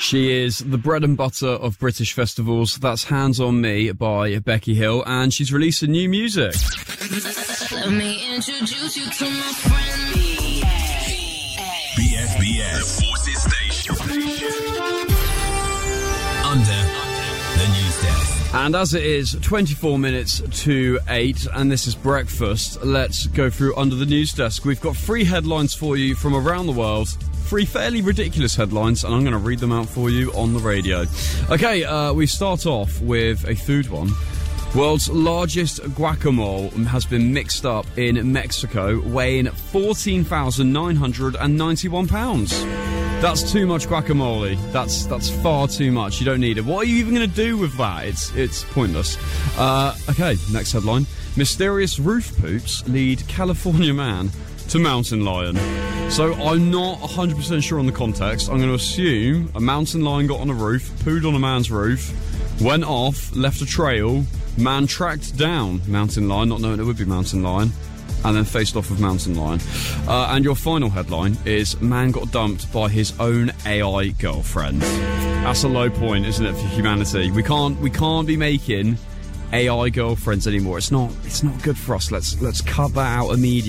She is the bread and butter of British festivals. That's Hands on Me by Becky Hill, and she's releasing new music. Let me introduce you to my friend BFBS, the Forces Station. Under the news desk. And as it is 24 minutes to 8, and this is breakfast, let's go through Under the News Desk. We've got 3 headlines for you from around the world. 3 fairly ridiculous headlines, and I'm going to read them out for you on the radio. Okay, we start off with a food one. World's largest guacamole has been mixed up in Mexico, weighing 14,991 pounds. That's too much guacamole. That's far too much. You don't need it. What are you even going to do with that? It's pointless. Okay, next headline. Mysterious roof poops lead California man to mountain lion. So I'm not 100% sure on the context. I'm going to assume a mountain lion got on a roof, pooed on a man's roof, went off, left a trail, man tracked down mountain lion, not knowing it would be mountain lion, and then faced off with mountain lion. And your final headline is man got dumped by his own AI girlfriend. That's a low point, isn't it, for humanity? We can't be making AI girlfriends anymore. It's not good for us. Let's cut that out immediately.